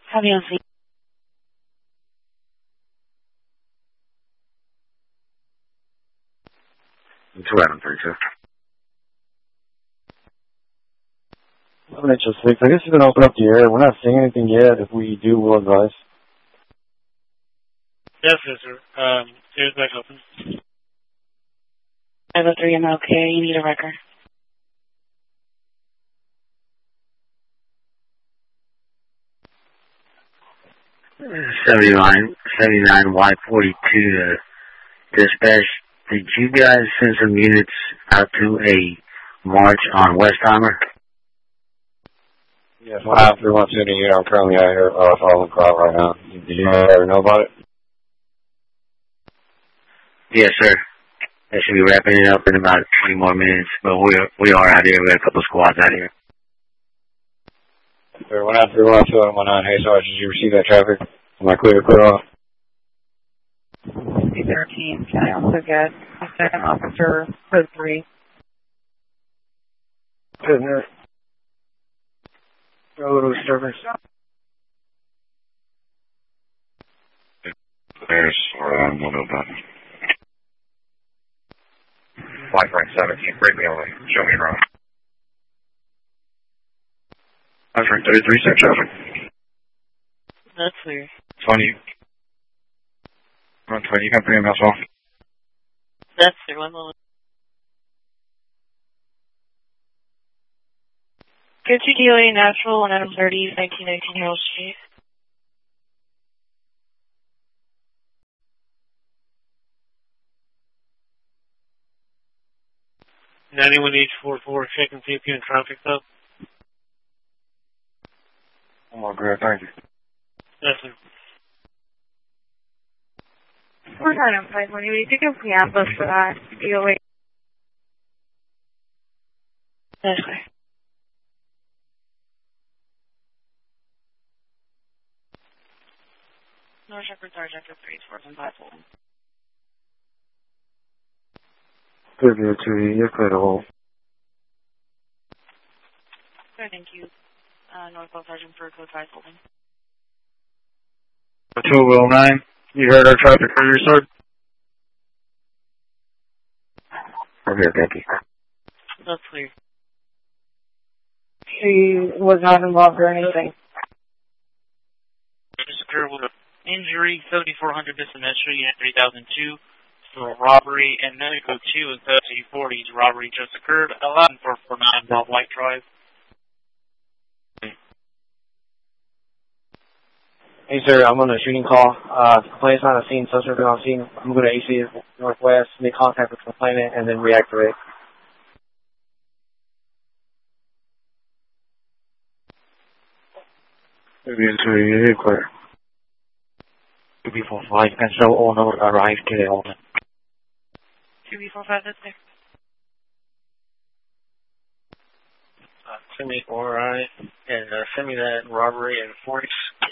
Have you seen? 2 Adam 32. 11 HO6. I guess you can open up the air. We're not seeing anything yet. If we do, we'll advise. Yes, sir. Air's back open. 503, I'm okay. You need a record. $79 Y42 dispatch. Did you guys send some units out to a march on Westheimer? Yes, we'll have 312 unit. I'm currently out here following crowd right now. Do you already know about it? Yes, sir. That should be wrapping it up in about 20 more minutes, but we are out here. We have a couple squads out here. Sir, 19312 and 19. Hey, Sarge, did you receive that traffic? Am I clear to clear off? 13, can I also get a second officer for 3? Prisoner. Go to service. There's 105. Flight rank 17, break me away. Show me around. Flight rank 33, set traffic. That's clear. 20. 120, you can bring him as well. That's clear, 1 moment. Good to DOA Natural, 1 Adam 30, 1919 Harold Street. Anyone H44, check and see if you're in traffic up. One more, great, thank you. Yes, sir. We're trying to find money. We think of Piampos for that. DOA. That's clear. North Shepherd, Sergeant, 3, 4, and 5, hold. Good, you're clear to hold. Sir, thank you. Northwest Sergeant for code 5, holding. 209, you heard our traffic earlier, sir? Okay, thank you. That's clear. She was not involved or anything. Just occurred with an injury, 7400 dysentery at 3002 for a robbery, and Medico 2 and 3040's robbery just occurred. 11449 Bob White Drive. Hey, sir, I'm on a shooting call. Complaint's on the scene, suspect on the scene. I'm going to AC Northwest, make contact with the complainant, and then reactivate. You're clear. 2B45, and so all note arrived to the hold. 2B45, that's there. Send me alright, and send me that robbery and force.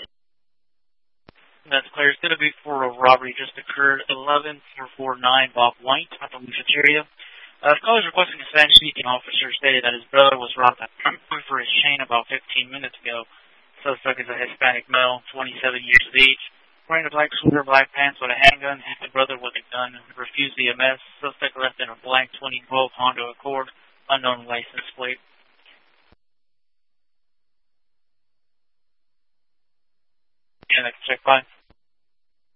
That's clear. It's going to be for a robbery just occurred. 11449 Bob White at the Lucia area. The caller is requesting a Spanish-speaking officer stated that his brother was robbed for his chain about 15 minutes ago. Suspect is a Hispanic male, 27 years of age, wearing a black sweater, black pants with a handgun. The brother with a gun refused the EMS. Suspect left in a blank 2012 Honda Accord, unknown license plate. And I can check by.